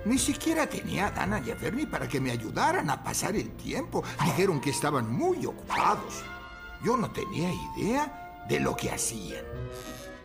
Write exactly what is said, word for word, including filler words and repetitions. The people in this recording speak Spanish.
Ni siquiera tenía a Dana y a Bernie para que me ayudaran a pasar el tiempo. Dijeron que estaban muy ocupados. Yo no tenía idea de lo que hacían.